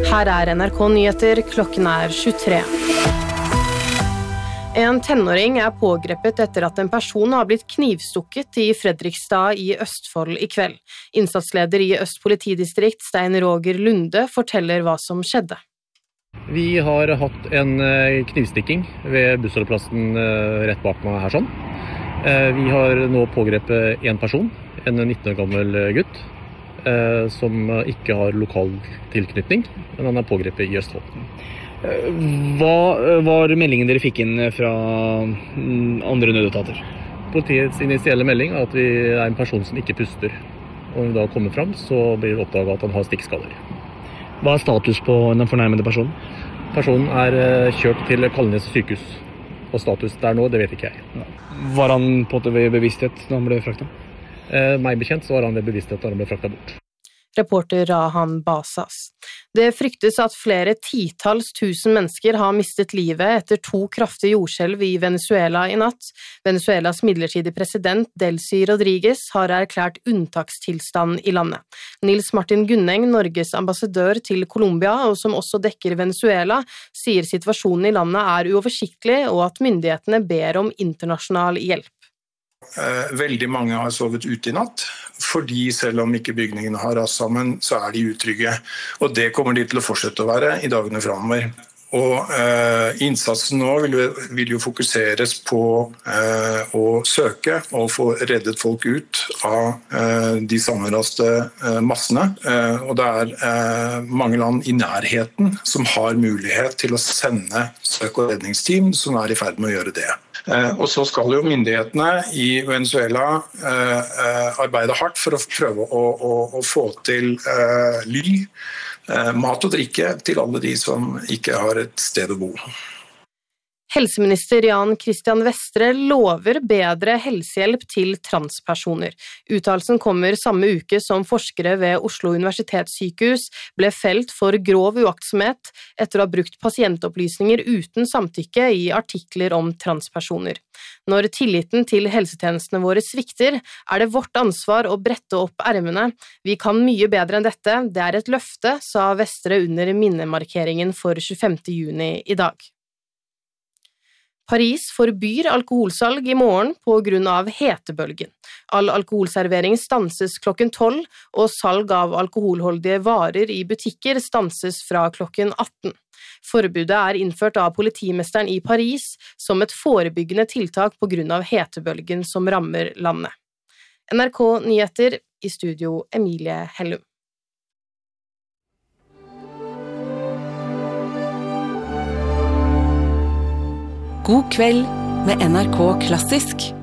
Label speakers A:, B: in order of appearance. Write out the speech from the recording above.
A: Her er NRK Nyheter, klokken er 23. En tenåring er pågrepet etter at en person har blitt knivstukket i Fredrikstad i Østfold i kveld. Innsatsleder i Øst politidistrikt, Stein Roger Lunde, forteller hva som skjedde.
B: Vi har hatt en knivstikking ved bussholdeplassen rett bak meg her sånn. Vi har nå pågrepet en person, en 19 år gammel gutt, som ikke har lokal tilknytning, men han er pågrepet i Østfold.
C: Hva var meldingen dere fikk inn fra andre nødetater?
B: Politiets initielle melding er at vi er en person som ikke puster. Og når vi da kommer fram, så blir det oppdaget at han har stikkskaller.
C: Hva er status på den fornærmede personen?
B: Personen er kjørt til Kalnes sykehus, og status der nå, det vet ikke jeg.
C: Var han på det ved bevissthet da han ble fraktet?
B: Meg bekjent så var han ved bevissthet da han ble fraktet bort.
A: Reporter Rahan Basas. Det fryktes at flere titalls tusen mennesker har mistet livet etter 2 kraftige jordskjelv i Venezuela i natt. Venezuelas midlertidige president Delcy Rodriguez har erklært unntakstilstand i landet. Nils Martin Gunneng, Norges ambassadør til Colombia, og som også dekker Venezuela, sier situasjonen i landet er uoversiktlig og at myndighetene ber om internasjonal hjelp.
D: Veldig mange har sovet ute i natt, fordi selv om ikke bygningene har rast sammen, så er de utrygge. Og det kommer de til å fortsette å være i dagene fremover. Og innsatsen nå vil jo fokuseres på å søke og få reddet folk ut av de sammenraste massene. Og det er mange land i nærheten som har mulighet til å sende søk- og redningsteam som er i ferd med å gjøre det. Og så skal jo myndighetene i Venezuela arbeide hardt for å prøve å få til ly, mat og drikke til alle de som ikke har et sted å bo.
A: Helseminister Jan Christian Vestre lover bedre helsehjelp til transpersoner. Uttalelsen kommer samme uke som forskere ved Oslo universitetssykehus ble felt for grov uaktsomhet etter å ha brukt pasientopplysninger uten samtykke i artikler om transpersoner. Når tilliten til helsetjenestene våre svikter, er det vårt ansvar å brette opp ermene. Vi kan mye bedre enn dette, det er et løfte, sa Vestre under minnemarkeringen for 25. juni i dag. Paris forbyr alkoholsalg i morgen på grunn av hetebølgen. All alkoholservering stanses klokken 12, og salg av alkoholholdige varer i butikker stanses fra klokken 18. Forbudet er innført av politimesteren i Paris som et forebyggende tiltak på grunn av hetebølgen som rammer landet. NRK Nyheter, i studio Emilie Hellum.
E: God kveld med NRK Klassisk.